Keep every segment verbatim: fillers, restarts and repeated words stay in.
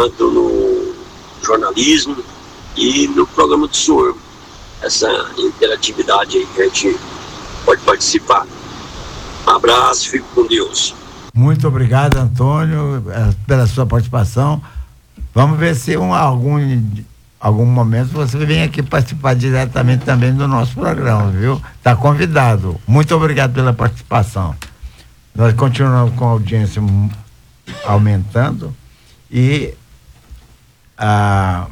tanto no jornalismo e no programa do senhor. Essa interatividade aí que a gente pode participar. Um abraço, fico com Deus. Muito obrigado, Antônio, pela sua participação. Vamos ver se um, algum, algum momento você vem aqui participar diretamente também do nosso programa, viu? Está convidado. Muito obrigado pela participação. Nós continuamos com a audiência aumentando e a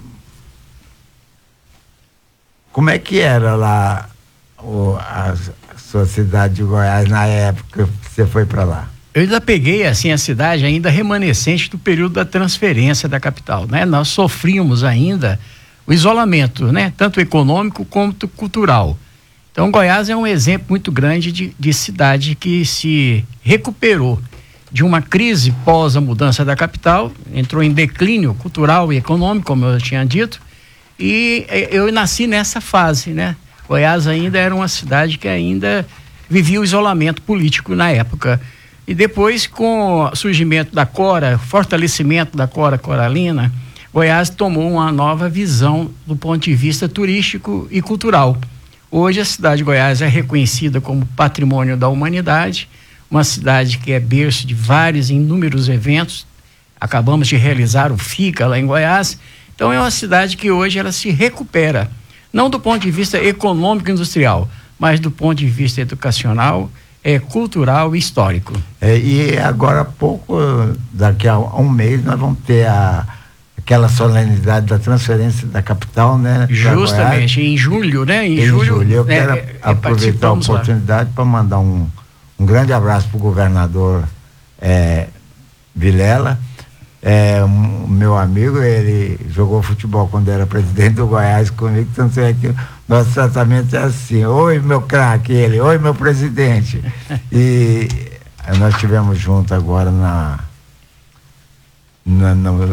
como é que era lá o, a, a sua cidade de Goiás na época que você foi para lá? Eu ainda peguei assim a cidade ainda remanescente do período da transferência da capital, né? Nós sofríamos ainda o isolamento, né? Tanto econômico quanto cultural. Então Goiás é um exemplo muito grande de, de cidade que se recuperou de uma crise pós a mudança da capital, entrou em declínio cultural e econômico, como eu tinha dito, e eu nasci nessa fase, né? Goiás ainda era uma cidade que ainda vivia o isolamento político na época. E depois, com o surgimento da Cora, fortalecimento da Cora Coralina, Goiás tomou uma nova visão do ponto de vista turístico e cultural. Hoje a cidade de Goiás é reconhecida como patrimônio da humanidade, uma cidade que é berço de vários, inúmeros eventos. Acabamos de realizar o FICA lá em Goiás. Então é uma cidade que hoje ela se recupera, não do ponto de vista econômico e industrial, mas do ponto de vista educacional, é, cultural e histórico. É, e agora há pouco, daqui a um mês, nós vamos ter a, aquela solenidade da transferência da capital, né? Justamente, em julho, né? Em, em julho, julho. Eu né, quero é, aproveitar a oportunidade para mandar um, um grande abraço para o governador é, Vilela. É, um, meu amigo, ele jogou futebol quando era presidente do Goiás comigo, tanto é que nosso tratamento é assim: oi meu craque, ele, oi meu presidente. E nós estivemos juntos agora na, na no,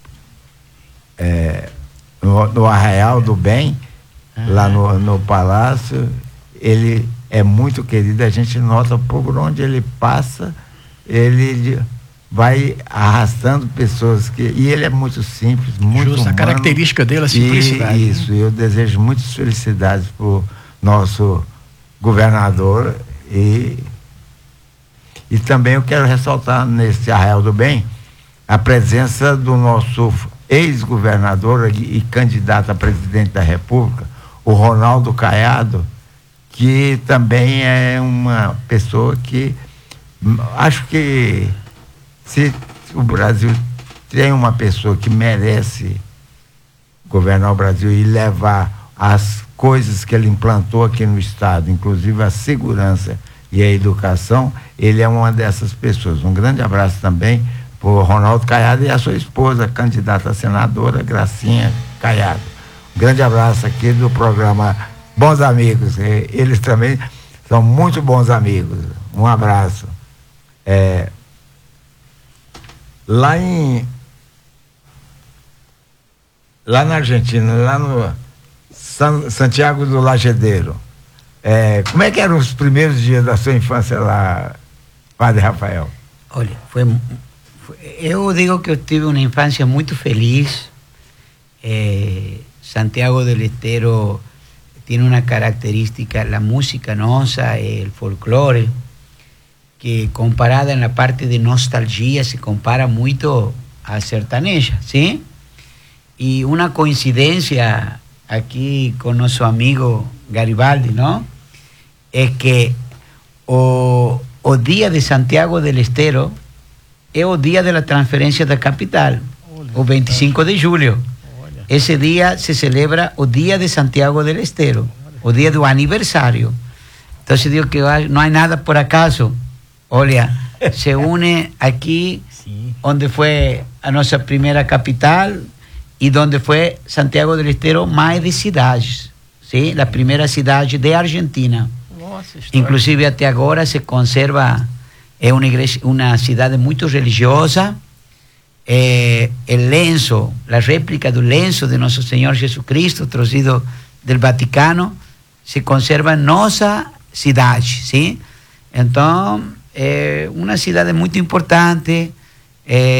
é, no, no Arraial do Bem, uhum. lá no, no Palácio. Ele é muito querido, a gente nota por onde ele passa, ele vai arrastando pessoas que, e ele é muito simples, muito Justo, humano, a característica dele é a simplicidade. E, isso, eu desejo muitas felicidades pro nosso governador e e também eu quero ressaltar nesse Arraial do Bem a presença do nosso ex-governador e, e candidato a presidente da República, o Ronaldo Caiado, que também é uma pessoa que acho que se o Brasil tem uma pessoa que merece governar o Brasil e levar as coisas que ele implantou aqui no estado, inclusive a segurança e a educação, ele é uma dessas pessoas. Um grande abraço também para o Ronaldo Caiado e a sua esposa, candidata a senadora, Gracinha Caiado. Um grande abraço aqui do programa Bons Amigos. Eles também são muito bons amigos. Um abraço. É, Lá em lá na Argentina, lá no San, Santiago do Lagedeiro, é, como é que eram os primeiros dias da sua infância lá, Padre Rafael? Olha, foi, foi eu digo que eu tive uma infância muito feliz. eh, Santiago del Estero tiene una característica, la música nosa, el folclore, que comparada en la parte de nostalgia se compara mucho a sertaneja, ¿sí? Y una coincidencia aquí con nuestro amigo Garibaldi, ¿no? Es que o, o día de Santiago del Estero es o día de la transferencia da capital, o veinticinco de julio. Ese día se celebra o día de Santiago del Estero, o día do aniversario. Entonces digo que no hay nada por acaso. Olha, se une aqui, sí, onde foi a nossa primeira capital e onde foi Santiago del Estero, mais de cidades, sim? A primeira cidade de Argentina. Nossa, inclusive até agora se conserva, é uma igreja, uma cidade muito religiosa. É, o lenço, a réplica do lenço de Nosso Senhor Jesus Cristo, trazido do Vaticano, se conserva em nossa cidade, sim? Então é uma cidade muito importante. É,